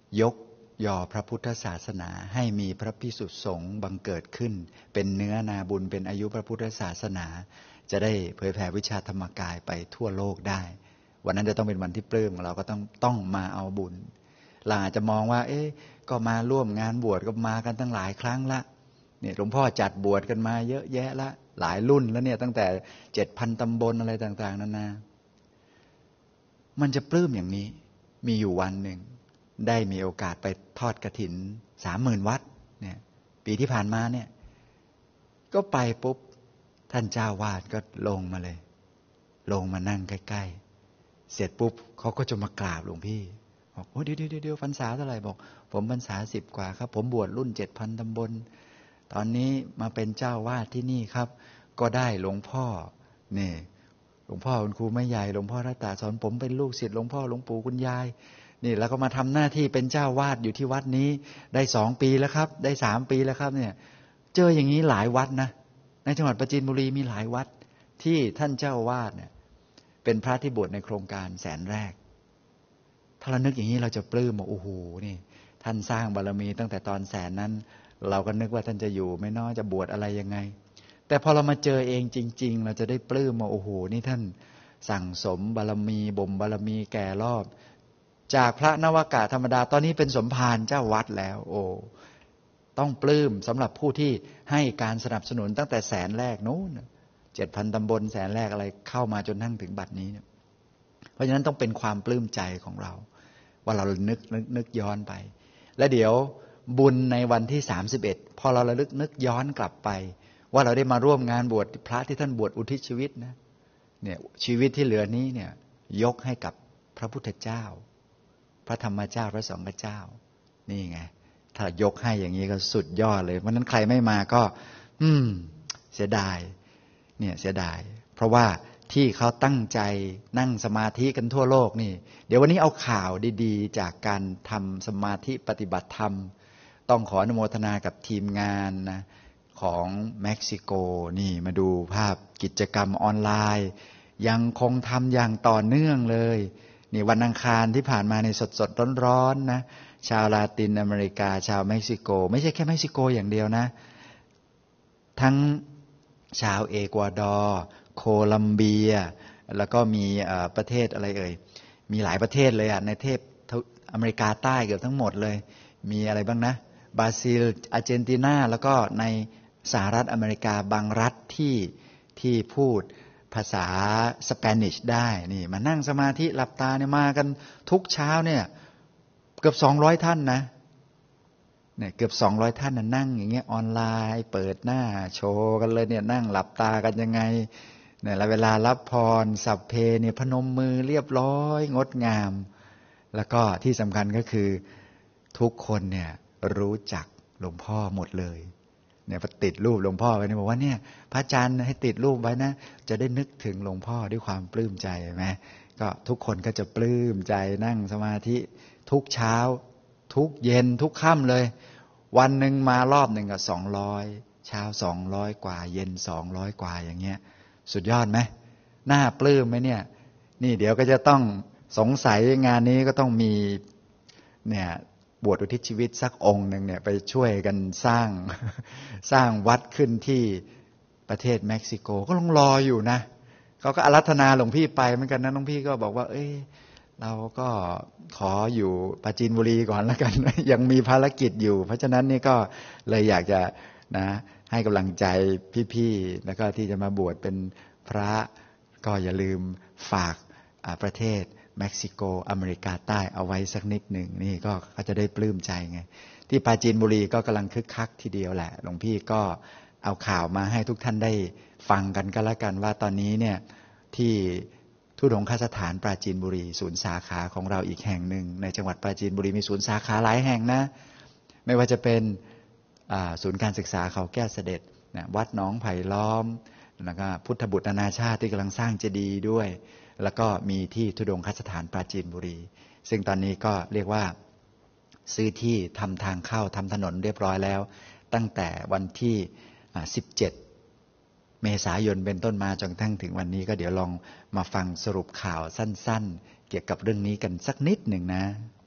ยกย่อพระพุทธศาสนาให้มีพระภิกษุสงฆ์บังเกิดขึ้นเป็นเนื้อนาบุญเป็นอายุพระพุทธศาสนาจะได้เผยแผ่วิชาธรรมกายไปทั่วโลกได้วันนั้นจะต้องเป็นวันที่ปลื้มเราก็ต้องมาเอาบุญเราอาจจะมองว่าก็มาร่วมงานบวชก็มากันตั้งหลายครั้งละเนี่ยหลวงพ่อจัดบวชกันมาเยอะแยะละหลายรุ่นแล้วเนี่ยตั้งแต่ 7,000 ตำบลอะไรต่างๆนานามันจะปลื้มอย่างนี้มีอยู่วันหนึ่งได้มีโอกาสไปทอดกฐิน 30,000 วัดเนี่ยปีที่ผ่านมาเนี่ยก็ไปปุ๊บท่านเจ้าวาดก็ลงมาเลยลงมานั่งใกล้ๆเสร็จปุ๊บเขาก็จะมากราบหลวงพี่บอกโอ้เดี๋ยวพรรษาเท่าไหร่บอกผมพรรษา10 กว่าครับผมบวชรุ่น 7,000 ตำบลตอนนี้มาเป็นเจ้าวาดที่นี่ครับก็ได้หลวงพ่อนี่หลวงพ่อคุณครูแม่ใหญ่หลวงพ่อรัตตาสอนผมเป็นลูกศิษย์หลวงพ่อหลวงปู่คุณยายนี่แล้วก็มาทำหน้าที่เป็นเจ้าวาดอยู่ที่วัดนี้ได้2 ปีแล้วครับได้3 ปีแล้วครับเนี่ยเจออย่างนี้หลายวัดนะในจังหวัดปราจีนบุรีมีหลายวัดที่ท่านเจ้าวาดเนี่ยเป็นพระที่บวชในโครงการแสนแรกถ้าเรานึกอย่างนี้เราจะปลื้มว่าโอ้โหนี่ท่านสร้างบารมีตั้งแต่ตอนแสนนั้นเราก็นึกว่าท่านจะอยู่ไม่น้อยจะบวชอะไรยังไงแต่พอเรามาเจอเองจริงๆเราจะได้ปลื้มว่าโอ้โหนี่ท่านสั่งสมบารมีบ่มบารมีแก่รอบจากพระนวากะธรรมดาตอนนี้เป็นสมภารเจ้าวัดแล้วโอ้ต้องปลื้มสำหรับผู้ที่ให้การสนับสนุนตั้งแต่แสนแรกนู้น 7,000 ตำบลแสนแรกอะไรเข้ามาจนทั้งถึงบัดนี้เพราะฉะนั้นต้องเป็นความปลื้มใจของเราว่าเรานึกย้อนไปและเดี๋ยวบุญในวันที่31พอเราระลึกนึกย้อนกลับไปว่าเราได้มาร่วมงานบวชพระที่ท่านบวชอุทิศชีวิตนะเนี่ยชีวิตที่เหลือนี้เนี่ยยกให้กับพระพุทธเจ้าพระธรรมเจ้าพระสงฆ์เจ้านี่ไงถ้ายกให้อย่างนี้ก็สุดยอดเลยเพราะนั้นใครไม่มาก็เสียดายเนี่ยเสียดายเพราะว่าที่เขาตั้งใจนั่งสมาธิกันทั่วโลกนี่เดี๋ยววันนี้เอาข่าวดีๆจากการทำสมาธิปฏิบัติธรรมต้องขออนุโมทนากับทีมงานนะของเม็กซิโกนี่มาดูภาพกิจกรรมออนไลน์ยังคงทำอย่างต่อเนื่องเลยนี่วันอังคารที่ผ่านมาในสดๆร้อนๆนะชาวลาตินอเมริกาชาวเม็กซิโกไม่ใช่แค่เม็กซิโกอย่างเดียวนะทั้งชาวเอกวาดอร์โคลัมเบียแล้วก็มีประเทศอะไรมีหลายประเทศเลยในเทพอเมริกาใต้เกือบทั้งหมดเลยมีอะไรบ้างนะบราซิลอาร์เจนตินาแล้วก็ในสหรัฐอเมริกาบางรัฐที่พูดภาษาสเปนิชได้นี่มานั่งสมาธิหลับตาเนี่ยมากันทุกเช้าเนี่ยเกือบ200ท่านนะเนี่ยเกือบ200ท่านนั่งอย่างเงี้ยออนไลน์เปิดหน้าโชว์กันเลยเนี่ยนั่งหลับตากันยังไงเนี่ยแล้วเวลารับพรสัพเพเนี่ยพนมมือเรียบร้อยงดงามแล้วก็ที่สำคัญก็คือทุกคนเนี่ยรู้จักหลวงพ่อหมดเลยเนี่ยพอติดรูปหลวงพ่อไว้เนี่ยบอกว่าเนี่ยพระอาจารย์ให้ติดรูปไว้นะจะได้นึกถึงหลวงพ่อด้วยความปลื้มใจไหมก็ทุกคนก็จะปลื้มใจนั่งสมาธิทุกเช้าทุกเย็นทุกค่ำเลยวันหนึ่งมารอบหนึ่งก็200เช้า200กว่าเย็น200กว่าอย่างเงี้ยสุดยอดไหมน่าปลื้มไหมเนี่ยนี่เดี๋ยวก็จะต้องสงสัยงานนี้ก็ต้องมีเนี่ยบวชอุทิศชีวิตสักองค์หนึ่งเนี่ยไปช่วยกันสร้างวัดขึ้นที่ประเทศเม็กซิโกก็รออยู่นะเขาก็อาราธนาหลวงพี่ไปเหมือนกันนะหลวงพี่ก็บอกว่าเราก็ขออยู่ปราจีนบุรีก่อนแล้วกันยังมีภารกิจอยู่เพราะฉะนั้นนี่ก็เลยอยากจะนะให้กำลังใจพี่ๆแล้วก็ที่จะมาบวชเป็นพระก็อย่าลืมฝากประเทศเม็กซิโกอเมริกาใต้เอาไว้สักนิดหนึ่งนี่ก็เขาจะได้ปลื้มใจไงที่ปราจีนบุรีก็กำลังคึกคักทีเดียวแหละหลวงพี่ก็เอาข่าวมาให้ทุกท่านได้ฟังกันก็แล้วกันว่าตอนนี้เนี่ยที่ทุดงคสถานปราจีนบุรีศูนย์สาขาของเราอีกแห่งหนึ่งในจังหวัดปราจีนบุรีมีศูนย์สาขาหลายแห่งนะไม่ว่าจะเป็นศูนย์การศึกษาเขาแก้วเสด็จนะวัดหนองไผ่ล้อมแล้วก็พุทธบุตรนานาชาติที่กำลังสร้างเจดีย์ด้วยแล้วก็มีที่ทุดงคสถานปราจีนบุรีซึ่งตอนนี้ก็เรียกว่าซื้อที่ทำทางเข้าทำถนนเรียบร้อยแล้วตั้งแต่วันที่17เมษายนเป็นต้นมาจนกระทั่งถึงวันนี้ก็เดี๋ยวลองมาฟังสรุปข่าวสั้นๆเกี่ยวกับเรื่องนี้กันสักนิดหนึ่งนะ